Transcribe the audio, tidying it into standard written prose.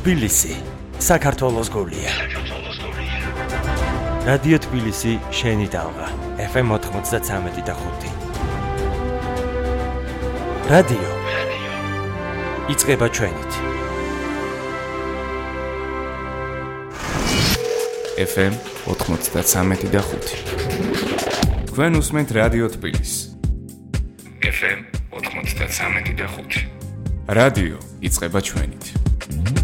თბილისი, საქართველოს გულია. რადიო თბილისი, შენი დალღა, FM 93.5. რადიო იწყება ჩვენით. FM 93.5. თქვენ უსმენთ რადიო თბილისი. FM 93.5. რადიო იწყება ჩვენით.